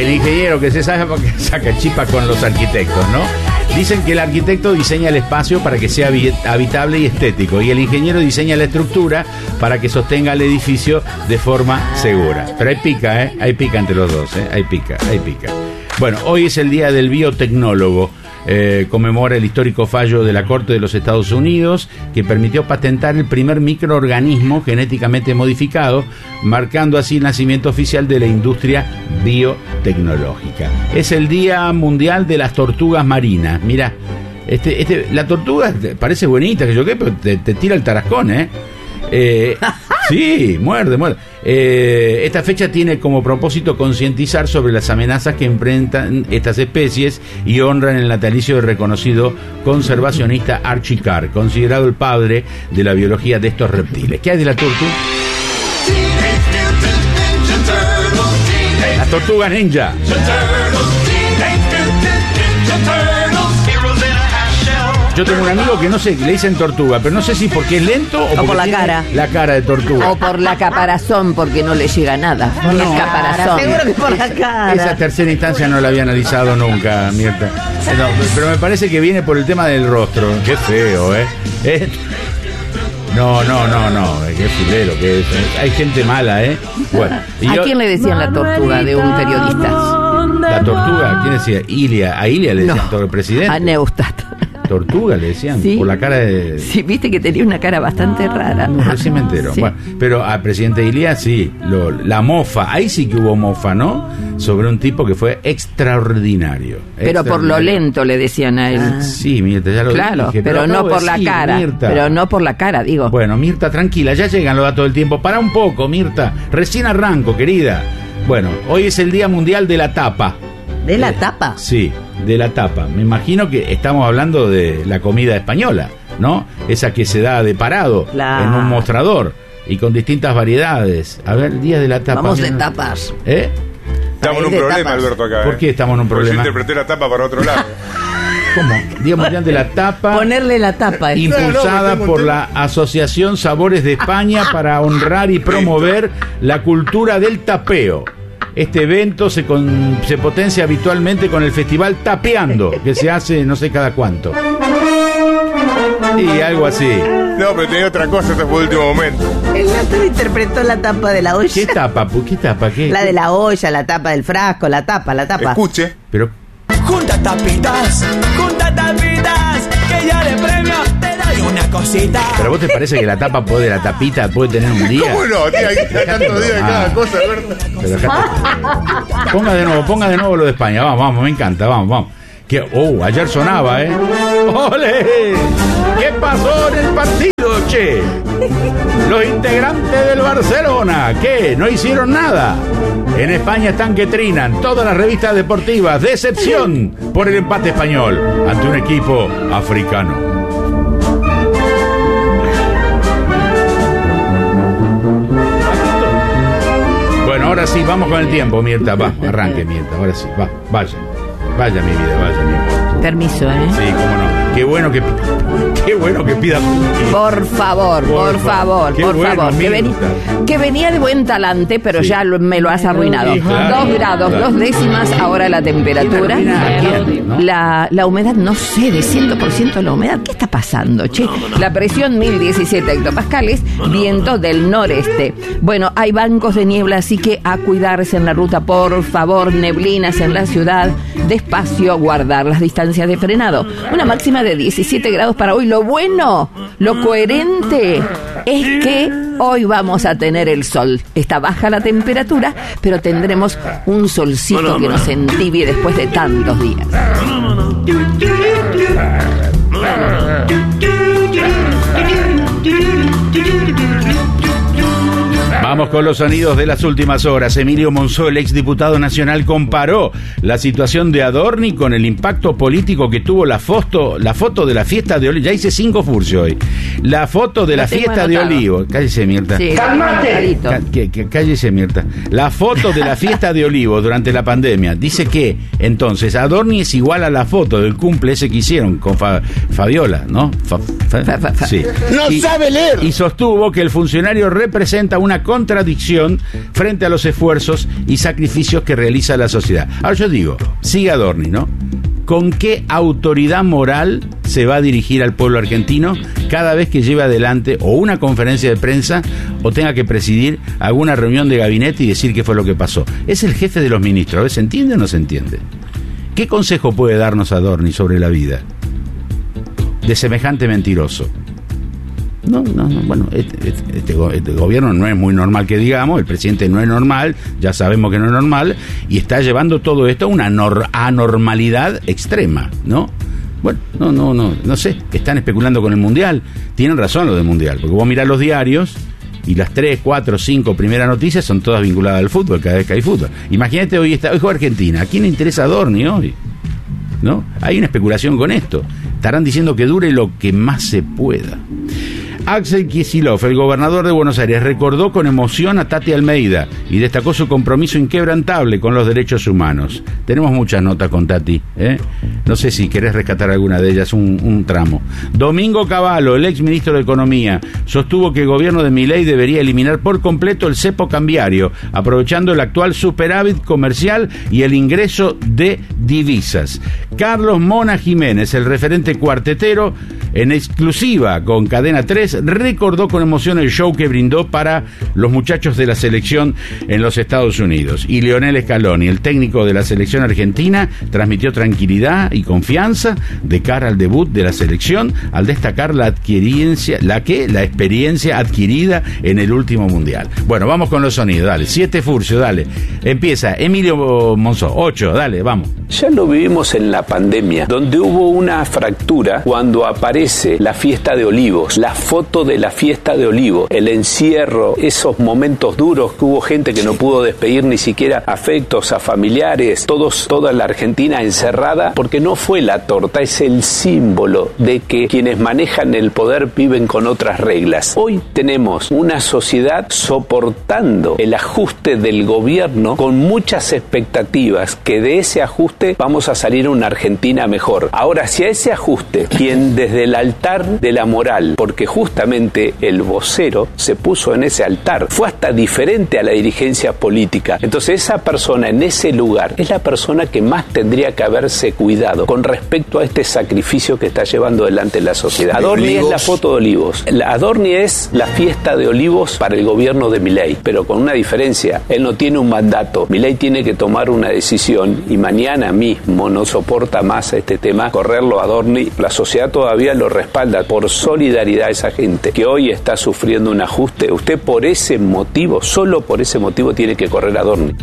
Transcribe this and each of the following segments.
El ingeniero que se saca chispa con los arquitectos, ¿no? Dicen que el arquitecto diseña el espacio para que sea habitable y estético, y el ingeniero diseña la estructura para que sostenga el edificio de forma segura. Pero hay pica, ¿eh? Hay pica entre los dos, ¿eh? Hay pica. Bueno, hoy es el día del biotecnólogo. Conmemora el histórico fallo de la Corte de los Estados Unidos que permitió patentar el primer microorganismo genéticamente modificado, marcando así el nacimiento oficial de la industria biotecnológica. Es el Día Mundial de las Tortugas Marinas. Mira, la tortuga parece bonita, que yo qué, pero te tira el tarascón, ¿eh? Sí, muerde. Esta fecha tiene como propósito concientizar sobre las amenazas que enfrentan estas especies y honran el natalicio del reconocido conservacionista Archie Carr, considerado el padre de la biología de estos reptiles. ¿Qué hay de la tortuga? La tortuga ninja. Yo tengo un amigo que no sé, le dicen tortuga, pero no sé si porque es lento o por la cara. La cara de tortuga. O por la caparazón, porque no le llega nada. Por el caparazón. Seguro que por la cara. Esa tercera instancia no la había analizado nunca, Mirta. No, pero me parece que viene por el tema del rostro. Qué feo, ¿eh? No, qué filero que es. Hay gente mala, ¿eh? Bueno, ¿a quién le decían la tortuga de un periodista? La tortuga, ¿quién decía? Ilia. A Ilia le decían todo el presidente. A Neustadt. Tortuga le decían, sí, por la cara de... Sí, viste que tenía una cara bastante rara. Recién me entero. Sí. Bueno, pero al presidente Ilia sí, la mofa, ahí sí que hubo mofa, ¿no? Sobre un tipo que fue extraordinario. Pero por lo lento le decían a él. Sí, Mirta, ya lo dije. Pero no por la cara. Mirta. Pero no por la cara, digo. Bueno, Mirta, tranquila, ya llegan los datos del tiempo. Para un poco, Mirta. Recién arranco, querida. Bueno, hoy es el Día Mundial de la Tapa. ¿De la tapa? Sí, de la tapa. Me imagino que estamos hablando de la comida española, ¿no? Esa que se da de parado en un mostrador y con distintas variedades. A ver, Día de la Tapa. Vamos de tapas. Estamos en un problema, tapas. Alberto, acá. ¿Por qué estamos en un problema? Porque yo interpreté la tapa para otro lado. ¿Cómo? Día Mundial de la Tapa. Ponerle la tapa. Impulsada por la Asociación Sabores de España para honrar y promover la cultura del tapeo. Este evento se potencia habitualmente con el festival Tapeando, que se hace no sé cada cuánto. Y algo así. No, pero tenía otra cosa hasta el último momento. El otro interpretó la tapa de la olla. ¿Qué tapa? ¿Qué tapa? ¿Qué? La de la olla, la tapa del frasco, la tapa. Escuche. Pero... Junta tapitas, que ya de premio te doy una cosita. ¿Pero vos te parece que la tapita puede tener un día? ¿Cómo no? Tía, hay tantos días de cada cosa, Alberto. Ponga de nuevo lo de España. Vamos, me encanta, vamos. Que, ayer sonaba, ¿eh? ¡Ole! ¿Qué pasó en el partido, che? Los integrantes del Barcelona, ¿qué? ¿No hicieron nada? En España están que trinan todas las revistas deportivas. Decepción por el empate español ante un equipo africano. Bueno, ahora sí, vamos con el tiempo, Mirta. Va, arranque, Mirta. Ahora sí, va, vaya mi vida, vaya mi amor. Permiso, ¿eh? Sí, cómo no. Qué bueno que pida. Por favor. Que venía de buen talante, pero sí, ya me lo has arruinado. Sí, claro, 2 grados, 2 décimas ahora la temperatura. ¿No? La humedad, no sé, de 100% la humedad. ¿Qué está pasando, che? La presión 1017 hectopascales, viento del noreste. Bueno, hay bancos de niebla, así que a cuidarse en la ruta, por favor. Neblinas en la ciudad, despacio, guardar las distancias de frenado. Una máxima de 17 grados para hoy. Lo bueno, lo coherente es que hoy vamos a tener el sol. Está baja la temperatura, pero tendremos un solcito que nos entibie después de tantos días. Vamos con los sonidos de las últimas horas. Emilio Monzó, el exdiputado nacional, comparó la situación de Adorni con el impacto político que tuvo la foto de la fiesta de Olivo. Ya hice 5 furcios hoy. La foto de la fiesta de Olivo. Cállese, Mirta. Sí, ¡cálmate! Cállese, Mirta. La foto de la fiesta de Olivo durante la pandemia. Dice que, entonces, Adorni es igual a la foto del cumple ese que hicieron con Fabiola, ¿no? Sí. No sabe leer. Y sostuvo que el funcionario representa una contradicción frente a los esfuerzos y sacrificios que realiza la sociedad. Ahora yo digo, sigue Adorni, ¿no? ¿Con qué autoridad moral se va a dirigir al pueblo argentino cada vez que lleve adelante o una conferencia de prensa o tenga que presidir alguna reunión de gabinete y decir qué fue lo que pasó? Es el jefe de los ministros. A ver, ¿se entiende o no se entiende? ¿Qué consejo puede darnos Adorni sobre la vida de semejante mentiroso? No, bueno, este gobierno no es muy normal que digamos, el presidente no es normal, ya sabemos que no es normal, y está llevando todo esto a una anormalidad extrema, ¿no? Bueno, no sé, están especulando con el Mundial, tienen razón lo del Mundial, porque vos mirás los diarios y las 3, 4, 5 primeras noticias son todas vinculadas al fútbol, cada vez que hay fútbol. Imagínate, hoy juega Argentina, ¿a quién le interesa Adorni hoy? ¿No? Hay una especulación con esto, estarán diciendo que dure lo que más se pueda. Axel Kicillof, el gobernador de Buenos Aires, recordó con emoción a Tati Almeida y destacó su compromiso inquebrantable con los derechos humanos. Tenemos muchas notas con Tati, ¿eh? No sé si querés rescatar alguna de ellas, un tramo. Domingo Cavallo, el ex ministro de Economía, sostuvo que el gobierno de Milei debería eliminar por completo el cepo cambiario, aprovechando el actual superávit comercial y el ingreso de divisas. Carlos Mona Jiménez, el referente cuartetero, en exclusiva con Cadena 3, recordó con emoción el show que brindó para los muchachos de la selección en los Estados Unidos. Y Lionel Scaloni, el técnico de la selección argentina, transmitió tranquilidad y confianza de cara al debut de la selección, al destacar la experiencia adquirida en el último mundial. Bueno, vamos con los sonidos, dale. 7 Furcio, dale. Empieza Emilio Monzó, 8, dale, vamos. Ya lo vivimos en la pandemia, donde hubo una fractura cuando aparece la fiesta de Olivos, la foto de la fiesta de Olivos, el encierro, esos momentos duros que hubo gente que no pudo despedir ni siquiera afectos a familiares, toda la Argentina encerrada, porque no fue la torta, es el símbolo de que quienes manejan el poder viven con otras reglas. Hoy tenemos una sociedad soportando el ajuste del gobierno con muchas expectativas que de ese ajuste vamos a salir una Argentina mejor. Ahora, si a ese ajuste, quien desde el altar de la moral, porque justamente el vocero se puso en ese altar, fue hasta diferente a la dirigencia política. Entonces esa persona en ese lugar es la persona que más tendría que haberse cuidado con respecto a este sacrificio que está llevando adelante la sociedad. Adorni es la foto de Olivos. Adorni es la fiesta de Olivos para el gobierno de Milei, pero con una diferencia. Él no tiene un mandato. Milei tiene que tomar una decisión y mañana mismo no soporta más este tema, correrlo a Adorni. La sociedad todavía lo respalda por solidaridad a esa gente que hoy está sufriendo un ajuste. Usted por ese motivo, solo por ese motivo, tiene que correr a Adorni.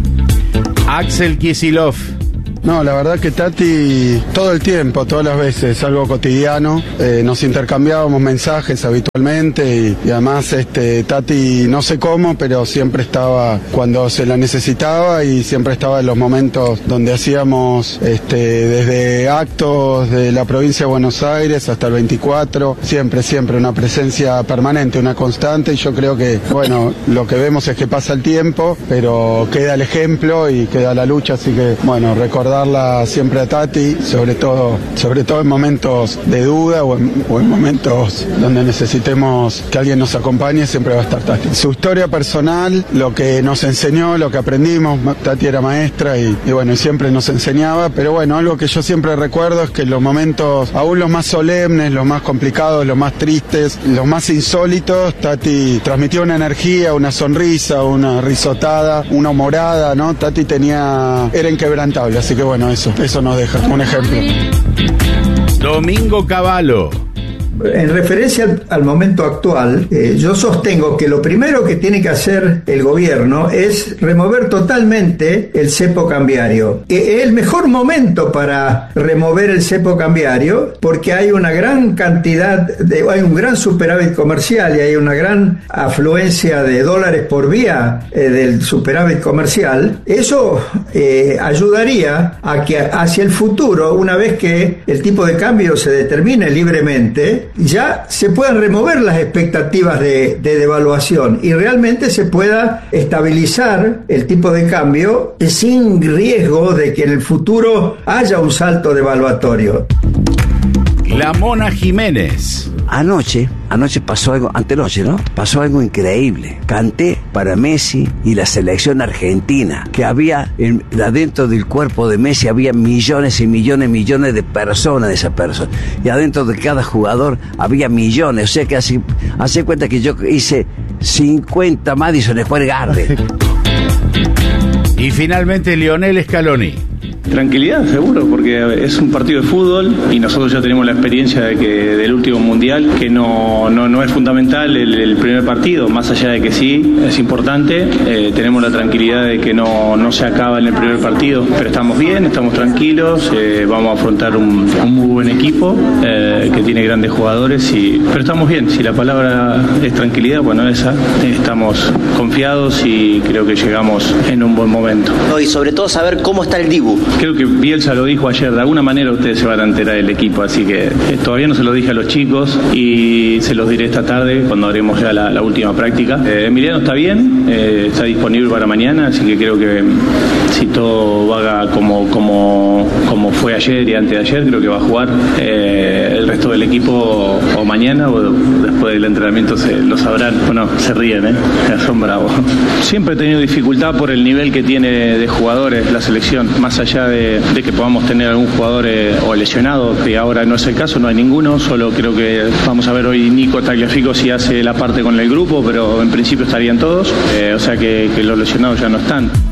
Axel Kicillof. No, la verdad que Tati, todo el tiempo, todas las veces, algo cotidiano, nos intercambiábamos mensajes habitualmente y además Tati, no sé cómo, pero siempre estaba cuando se la necesitaba y siempre estaba en los momentos donde hacíamos desde actos de la provincia de Buenos Aires hasta el 24, siempre una presencia permanente, una constante, y yo creo que, bueno, lo que vemos es que pasa el tiempo, pero queda el ejemplo y queda la lucha, así que, bueno, recordarla siempre a Tati, sobre todo en momentos de duda o en momentos donde necesitemos que alguien nos acompañe, siempre va a estar Tati. Su historia personal, lo que nos enseñó, lo que aprendimos, Tati era maestra y bueno, siempre nos enseñaba, pero bueno, algo que yo siempre recuerdo es que en los momentos, aún los más solemnes, los más complicados, los más tristes, los más insólitos, Tati transmitió una energía, una sonrisa, una risotada, una humorada, ¿no? Tati era inquebrantable, así que bueno, eso nos deja un ejemplo. Domingo Cavallo. En referencia al momento actual, yo sostengo que lo primero que tiene que hacer el gobierno es remover totalmente el cepo cambiario. Es el mejor momento para remover el cepo cambiario porque hay una gran cantidad, hay un gran superávit comercial y hay una gran afluencia de dólares por vía del superávit comercial. Eso ayudaría a que hacia el futuro, una vez que el tipo de cambio se determine libremente, ya se puedan remover las expectativas de devaluación y realmente se pueda estabilizar el tipo de cambio sin riesgo de que en el futuro haya un salto devaluatorio. La Mona Jiménez. Anoche pasó algo, antenoche, ¿no? Pasó algo increíble. Canté para Messi y la selección argentina, que había, adentro del cuerpo de Messi había millones y millones de personas de esa persona. Y adentro de cada jugador había millones. O sea que hace cuenta que yo hice 50 Madison Square Garden. Y finalmente Lionel Scaloni. Tranquilidad, seguro, porque es un partido de fútbol y nosotros ya tenemos la experiencia del último mundial, que no es fundamental el primer partido, más allá de que sí, es importante, tenemos la tranquilidad de que no se acaba en el primer partido, pero estamos bien, estamos tranquilos, vamos a afrontar un muy buen equipo que tiene grandes jugadores, pero estamos bien, si la palabra es tranquilidad, bueno, estamos confiados y creo que llegamos en un buen momento. Y sobre todo saber cómo está el Dibu. Creo que Bielsa lo dijo ayer, de alguna manera ustedes se van a enterar del equipo, así que todavía no se lo dije a los chicos y se los diré esta tarde cuando haremos ya la última práctica. Emiliano está bien, está disponible para mañana, así que creo que si todo va como fue ayer y antes de ayer, creo que va a jugar. El resto del equipo o mañana o después del entrenamiento lo sabrán. Bueno, se ríen, son bravos. Siempre he tenido dificultad por el nivel que tiene de jugadores la selección, más allá de que podamos tener algún jugador o lesionado, que ahora no es el caso, no hay ninguno, solo creo que vamos a ver hoy Nico Tagliafico si hace la parte con el grupo, pero en principio estarían todos, o sea que los lesionados ya no están.